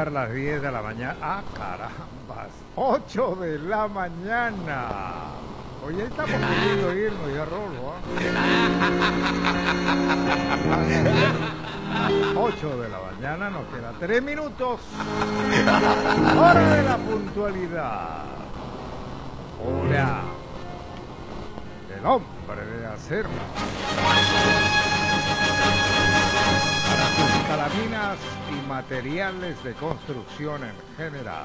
dar las 10 de la mañana. ¡Ah, carambas! 8 de la mañana. Oye, estamos queriendo irnos ya, Rolo. 8 de la mañana, nos queda 3 minutos. Hora de la puntualidad. Hora del hombre de acero. Para sus calaminas y materiales de construcción en general.